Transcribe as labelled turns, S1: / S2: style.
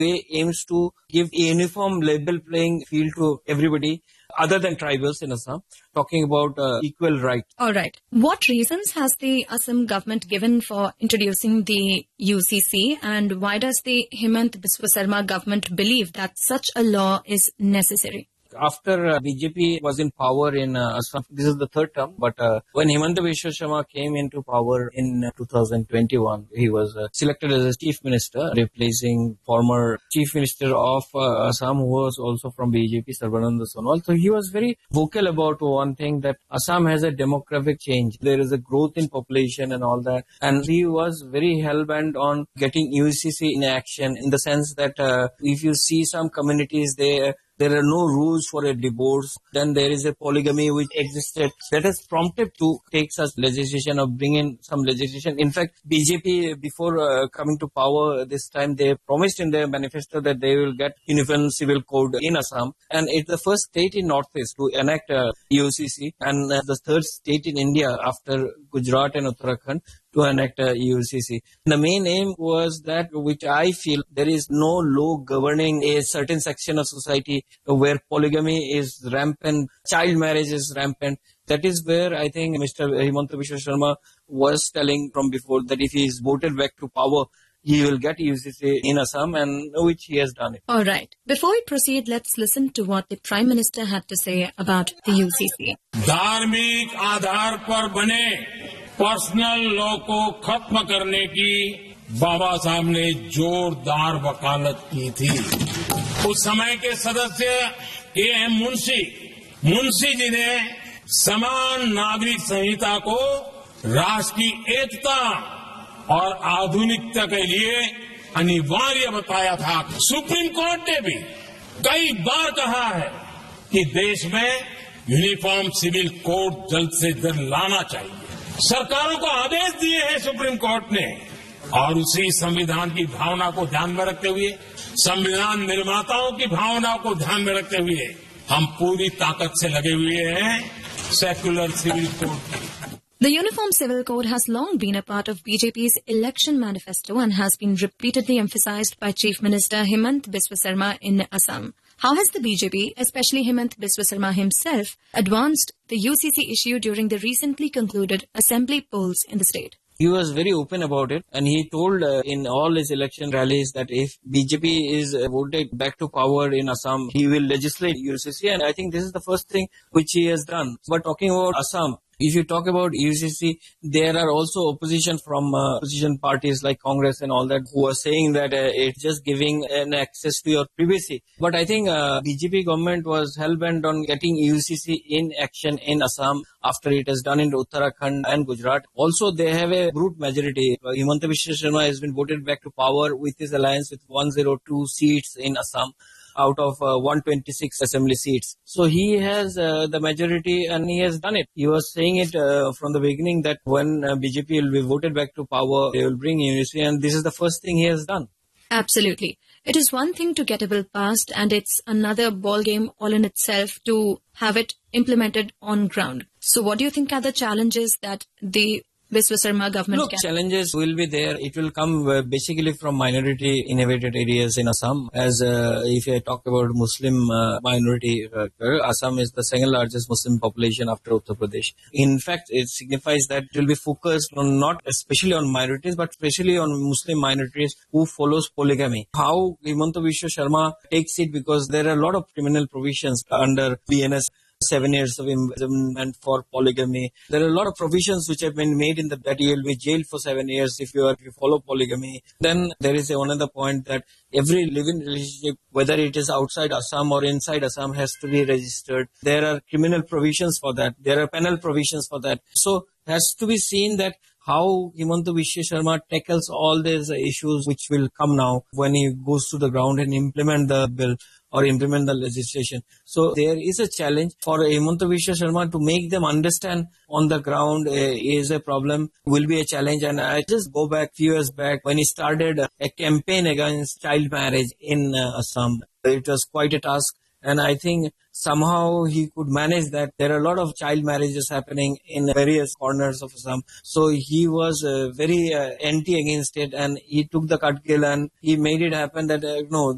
S1: They aims to give a uniform level playing field to everybody other than tribals in Assam, talking about equal rights.
S2: All right. What reasons has the Assam government given for introducing the UCC, and why does the Himant Biswa Sarma government believe that such a law is necessary?
S1: After BJP was in power in Assam, this is the third term, but when Himanta Biswa Sarma came into power in 2021, he was selected as a chief minister, replacing former chief minister of Assam, who was also from BJP, Sarbananda Sonowal. So he was very vocal about one thing, that Assam has a demographic change. There is a growth in population and all that. And he was very hell-bent on getting UCC in action, in the sense that if you see some communities, there are no rules for a divorce. Then there is a polygamy which existed. That has prompted to take such legislation or bring in some legislation. In fact, BJP, before coming to power this time, they promised in their manifesto that they will get uniform civil code in Assam. And it's the first state in Northeast to enact UCC, and the third state in India after Gujarat and Uttarakhand to enact UCC. The main aim was that, which I feel, there is no law governing a certain section of society where polygamy is rampant, child marriage is rampant. That is where I think Mr. Himanta Biswa Sarma was telling from before that if he is voted back to power, he will get UCC in Assam, and which he has done it.
S2: All right. Before we proceed, let's listen to what the Prime Minister had to say about the UCC.
S3: धार्मिक आधार पर बने personal law को खत्म करने की बाबा साहब ने जोरदार वकालत की थी। उस समय के सदस्य के.एम. मुंशी जी ने समान नागरिक संहिता को राष्ट्र की एकता और आधुनिकता के लिए अनिवार्य बताया था। सुप्रीम कोर्ट ने भी कई बार कहा है कि देश में यूनिफॉर्म सिविल कोड जल्द से जल्द लाना चाहिए। सरकारों को आदेश दिए हैं सुप्रीम कोर्ट ने, और उसी संविधान की भावना को ध्यान में रखते हुए, संविधान निर्माताओं की भावना को ध्यान में रखते हुए हम पूरी ताकत से लगे हुए हैं सेक्युलर सिविल कोड की।
S2: The Uniform Civil Code has long been a part of BJP's election manifesto and has been repeatedly emphasized by Chief Minister Himant Biswa Sarma in Assam. How has the BJP, especially Himant Biswa Sarma himself, advanced the UCC issue during the recently concluded assembly polls in the state?
S1: He was very open about it, and he told in all his election rallies that if BJP is voted back to power in Assam, he will legislate UCC, and I think this is the first thing which he has done. But talking about Assam, if you talk about UCC, there are also opposition from opposition parties like Congress and all that who are saying that it's just giving an access to your privacy. But I think BJP government was hell-bent on getting UCC in action in Assam after it has done in Uttarakhand and Gujarat. Also, they have a brute majority. Himanta Biswa Sarma has been voted back to power with his alliance with 102 seats in Assam out of 126 assembly seats. So he has the majority, and he has done it. He was saying it from the beginning that when BJP will be voted back to power, they will bring unity, and this is the first thing he has done.
S2: Absolutely. It is one thing to get a bill passed, and it's another ball game all in itself to have it implemented on ground. So what do you think are the challenges that the Biswa Sarma government
S1: Look, challenges will be there. It will come basically from minority innovated areas in Assam. As if I talk about Muslim minority, Assam is the second largest Muslim population after Uttar Pradesh. In fact, it signifies that it will be focused on not especially on minorities, but especially on Muslim minorities who follows polygamy. How Himanta Biswa Sarma takes it, because there are a lot of criminal provisions under BNS. 7 years of imprisonment for polygamy. There are a lot of provisions which have been made in that you will be jailed for 7 years if you follow polygamy. Then there is another point that every living relationship, whether it is outside Assam or inside Assam, has to be registered. There are criminal provisions for that. There are penal provisions for that. So it has to be seen that how Himanta Biswa Sarma tackles all these issues which will come now when he goes to the ground and implement the bill or implement the legislation. So there is a challenge for Himanta Biswa Sarma to make them understand on the ground is a problem, will be a challenge. And I just go back few years back when he started a campaign against child marriage in Assam. It was quite a task. And I think somehow he could manage that. There are a lot of child marriages happening in various corners of Assam. So he was very anti against it, and he took the Katgil and he made it happen that no,